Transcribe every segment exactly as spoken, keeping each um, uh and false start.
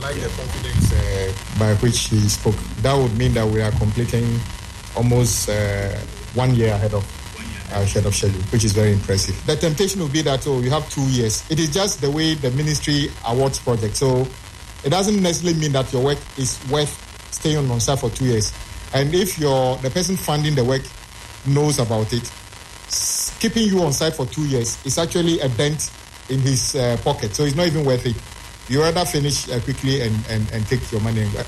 like the confidence uh, by which he spoke. That would mean that we are completing almost uh, one year ahead of our ahead of schedule, which is very impressive. The temptation will be that, oh, you have two years. It is just the way the ministry awards projects. So it doesn't necessarily mean that your work is worth staying on site for two years. And if you're, the person funding the work knows about it, keeping you on site for two years is actually a dent in his uh, pocket. So it's not even worth it. You rather finish uh, quickly and, and, and take your money and go.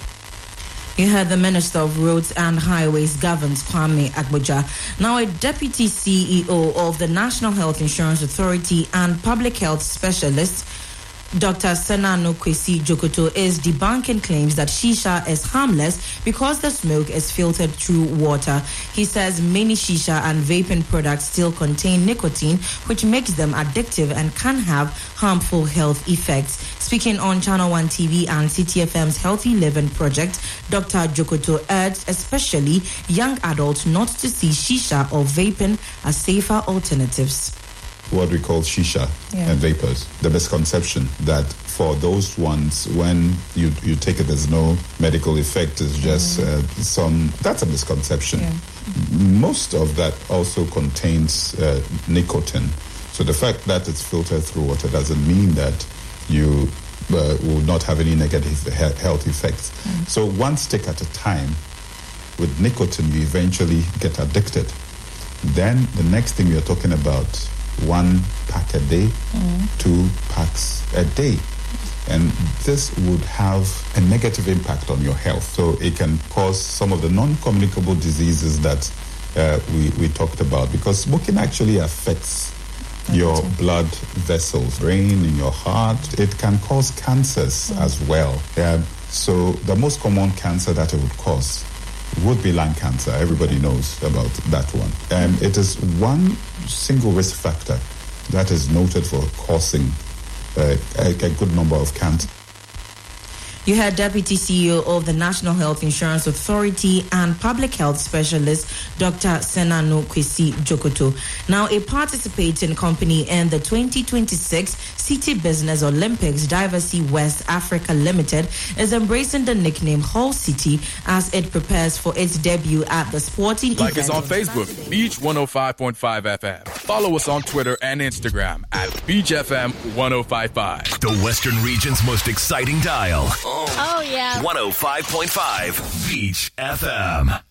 You heard the Minister of Roads and Highways, Governs Kwame Agboja. Now, a Deputy C E O of the National Health Insurance Authority and Public Health Specialist, Doctor Senanu Kwesi Jokoto, is debunking claims that shisha is harmless because the smoke is filtered through water. He says many shisha and vaping products still contain nicotine, which makes them addictive and can have harmful health effects. Speaking on Channel one T V and C T F M's Healthy Living Project, Doctor Jokoto urged especially young adults not to see shisha or vaping as safer alternatives. What we call shisha yeah. and vapors. The misconception that for those ones, when you you take it, there's no medical effect, it's just mm. uh, some, that's a misconception. Yeah. Most of that also contains uh, nicotine. So the fact that it's filtered through water doesn't mean that you uh, will not have any negative health effects. Mm. So one stick at a time, with nicotine, you eventually get addicted. Then the next thing you're talking about, one pack a day, mm. two packs a day. And this would have a negative impact on your health. So it can cause some of the non-communicable diseases that uh, we, we talked about, because smoking actually affects your blood vessels, brain, in your heart. It can cause cancers mm. as well. Yeah. So the most common cancer that it would cause would be lung cancer. Everybody knows about that one. And it is one single risk factor that is noted for causing uh, a, a good number of cancer. You heard Deputy C E O of the National Health Insurance Authority and Public Health Specialist, Doctor Senanu Kwesi Jokoto. Now, a participating company in the twenty twenty-six City Business Olympics, Diversity West Africa Limited, is embracing the nickname Hull City as it prepares for its debut at the sporting like event. Like us on Facebook, Beach one oh five point five F M. Follow us on Twitter and Instagram at Beach F M ten fifty-five. The Western Region's most exciting dial. Oh, yeah. one oh five point five Beach F M.